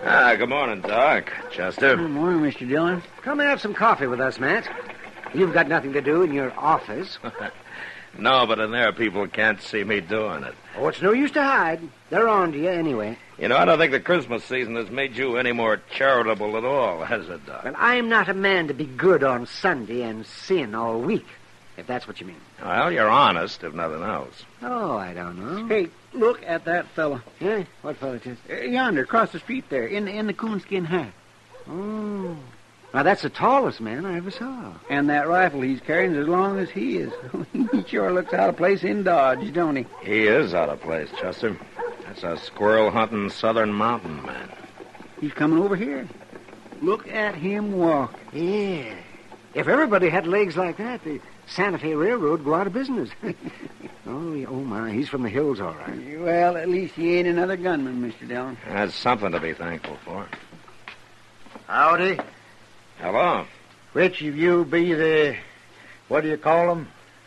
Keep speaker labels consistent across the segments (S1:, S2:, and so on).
S1: Good morning, Doc. Chester.
S2: Good morning, Mr. Dillon.
S3: Come and have some coffee with us, Matt. You've got nothing to do in your office.
S1: No, but in there, people can't see me doing it.
S3: Oh, it's no use to hide. They're on to you anyway.
S1: You know, I don't think the Christmas season has made you any more charitable at all, has it, Doc?
S3: Well, I'm not a man to be good on Sunday and sin all week, if that's what you mean.
S1: Well, you're honest, if nothing else.
S3: Oh, I don't know.
S2: Hey, look at that fella.
S3: Yeah? What fellow, Chester?
S2: Yonder, across the street there, in the coonskin hat.
S3: Oh. Now, that's the tallest man I ever saw.
S2: And that rifle he's carrying is as long as he is. He sure looks out of place in Dodge, don't he?
S1: He is out of place, Chester. That's a squirrel-hunting southern mountain man.
S2: He's coming over here. Look at him walk.
S3: Yeah. If everybody had legs like that, the Santa Fe Railroad would go out of business. Oh, my, he's from the hills, all right.
S2: Well, at least he ain't another gunman, Mr. Dillon.
S1: That's something to be thankful for.
S4: Howdy.
S1: Hello.
S4: Which of you be the, what do you call them?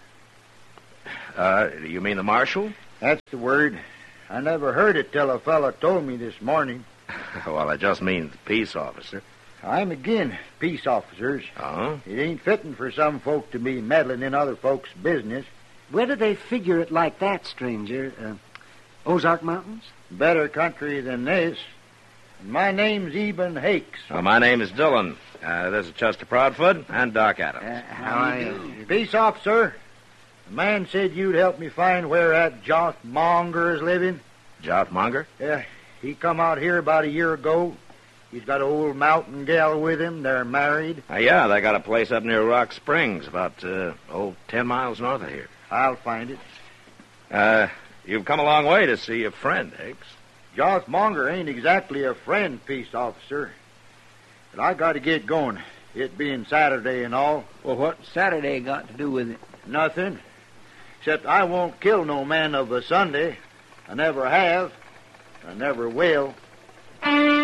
S1: You mean the marshal?
S4: That's the word. I never heard it till a fella told me this morning.
S1: Well, I just mean peace officer.
S4: I'm agin peace officers.
S1: Oh?
S4: It ain't fitting for some folk to be meddling in other folks' business.
S3: Where do they figure it like that, stranger? Ozark Mountains?
S4: Better country than this. And my name's Eben Hakes.
S1: Well, my name is Dillon. This is Chester Proudfoot and Doc Adams.
S3: How do you do?
S4: Peace officer, the man said you'd help me find where that Joth Monger is living.
S1: Joth Monger?
S4: Yeah, he come out here about a year ago. He's got an old mountain gal with him. They're married.
S1: Yeah, they got a place up near Rock Springs, about, 10 miles north of here.
S4: I'll find it.
S1: You've come a long way to see a friend, Hicks.
S4: Joth Monger ain't exactly a friend, peace officer. But I got to get going, it being Saturday and all.
S2: Well, what's Saturday got to do with it?
S4: Nothing. Except I won't kill no man of a Sunday. I never have. I never will.